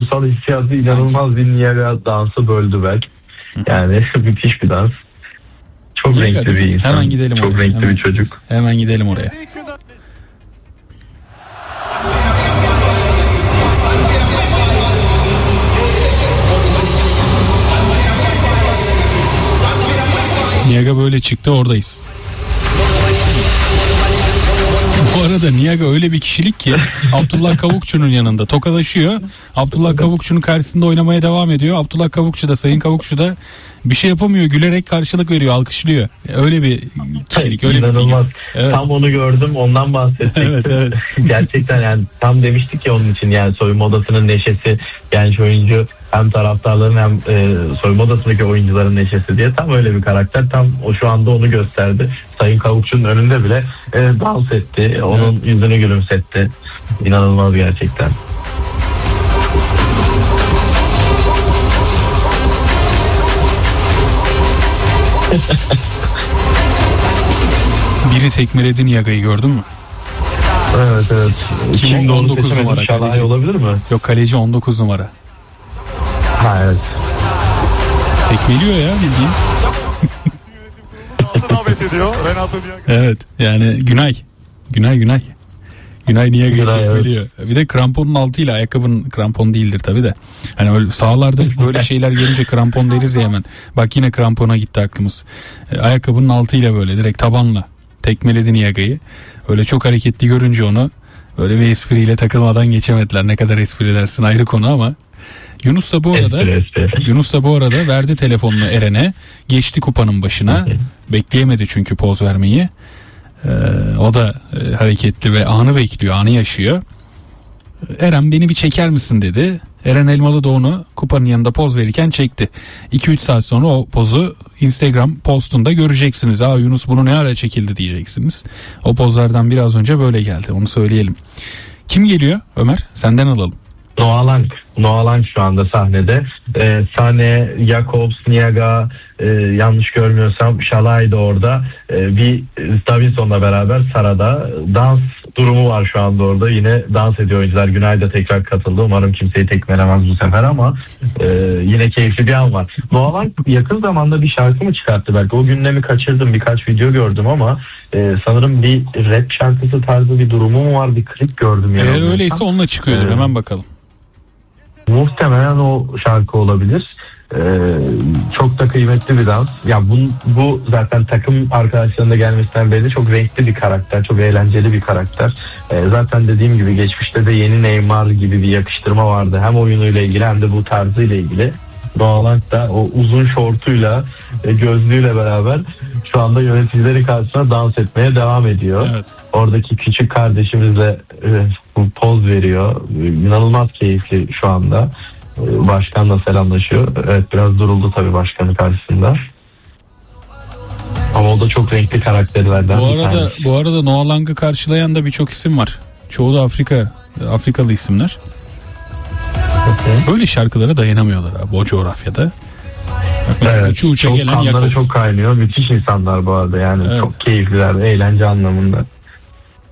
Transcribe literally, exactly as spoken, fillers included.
duygusal hissiyatı inanılmaz bir Niagara dansı böldü belki. Yani müthiş bir dans. Çok Niagara, renkli bir insan. Hemen gidelim Çok oraya. renkli Hemen, bir çocuk. Hemen gidelim oraya. Niagara böyle çıktı, oradayız. Bu arada Niagara öyle bir kişilik ki Abdullah Kavukçu'nun yanında tokalaşıyor. Abdullah Kavukçu'nun karşısında oynamaya devam ediyor. Abdullah Kavukçu da, Sayın Kavukçu da bir şey yapamıyor. Gülerek karşılık veriyor, alkışlıyor. Öyle bir kişilik, öyle bir figür. Evet. Tam onu gördüm, ondan bahsettik. Evet, evet. Gerçekten yani tam demiştik ya onun için, yani soyunma odasının neşesi, genç oyuncu hem taraftarların hem e, soyunma odasındaki oyuncuların neşesi diye, tam öyle bir karakter. Tam o şu anda onu gösterdi. Sayın Kavukçu'nun önünde bile e, dans etti. Onun evet. yüzünü gülümsetti. İnanılmaz gerçekten. Biri tekmeledi Niagara'yı, gördün mü? Evet evet. Kim on dokuz numara kaleci olabilir mi? Yok, kaleci on dokuz numara. Ha evet. Tekmeliyor ya bildiğin. Evet yani Günay. Günay Günay. Günay Niagara'yı tekmeliyor. Evet. Bir de kramponun altıyla, ayakkabının krampon değildir tabi de. Hani öyle sahalarda böyle şeyler gelince krampon deriz ya hemen. Bak yine krampona gitti aklımız. E, ayakkabının altıyla böyle direkt tabanla tekmeledi Niagara'yı. Öyle çok hareketli görünce onu öyle bir espriyle takılmadan geçemediler. Ne kadar espri dersin ayrı konu ama. Yunus da bu arada Yunus da bu arada verdi telefonunu Eren'e. Geçti kupanın başına. Bekleyemedi çünkü poz vermeyi. Ee, o da e, hareketli ve anı bekliyor, anı yaşıyor. Eren beni bir çeker misin dedi. Eren Elmalı da onu kupanın yanında poz verirken çekti. iki üç saat sonra o pozu Instagram postunda göreceksiniz. Aa Yunus bunu ne ara çekildi diyeceksiniz. O pozlardan biraz önce böyle geldi, onu söyleyelim. Kim geliyor Ömer? Senden alalım. Noah Lang. Noah Lang şu anda sahnede. Ee, Sane, Jakobs, Niagara, e, yanlış görmüyorsam Şalay da orada. Ee, bir Davinson'la beraber Sara'da dans durumu var şu anda orada. Yine dans ediyor oyuncular. Günay da tekrar katıldı. Umarım kimseyi tekmelemez bu sefer ama e, yine keyifli bir an var. Noah Lang yakın zamanda bir şarkı mı çıkarttı belki? O gündemi kaçırdım. Birkaç video gördüm ama e, sanırım bir rap şarkısı tarzı bir durumu mu var? Bir klip gördüm. Eğer yani öyleyse onunla çıkıyordur. Ee, Hemen bakalım. Muhtemelen o şarkı olabilir. Ee, çok da kıymetli bir dans. Ya bu, bu zaten takım arkadaşlarında gelmesinden beri çok renkli bir karakter, çok eğlenceli bir karakter. Ee, zaten dediğim gibi geçmişte de yeni Neymar gibi bir yakıştırma vardı. Hem oyunuyla ilgili hem de bu tarzıyla ilgili. Noah Lang da o uzun şortuyla, gözlüğüyle beraber şu anda yöneticileri karşısında dans etmeye devam ediyor. Evet. Oradaki küçük kardeşimizle e, poz veriyor. İnanılmaz keyifli şu anda. E, başkanla selamlaşıyor. Evet, biraz duruldu tabii başkanın karşısında. Ama o da çok renkli karakterlerden bu arada, bu arada Noah Lang'ı karşılayan da birçok isim var. Çoğu da Afrika, Afrikalı isimler. Okay. Böyle şarkılara dayanamıyorlar abi o coğrafyada. Evet, uçu uça çok gelen kanları Jakobs. Çok kaynıyor. Müthiş insanlar bu arada yani. Evet. Çok keyifliler, eğlence anlamında.